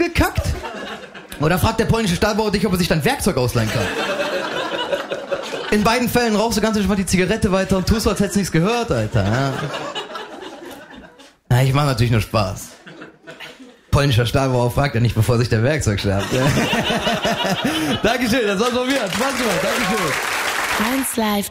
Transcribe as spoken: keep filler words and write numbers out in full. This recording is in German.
gekackt? Oder fragt der polnische Stahlbauer dich, ob er sich dann Werkzeug ausleihen kann? In beiden Fällen rauchst du ganz entspannt die Zigarette weiter und tust so, als hättest du nichts gehört, Alter. Ja. Na, ich mach natürlich nur Spaß. Polnischer Stahlbauer fragt ja nicht, bevor sich der Werkzeug schärft. Dankeschön, das war's von mir. Spaß gemacht. Dankeschön. eins Live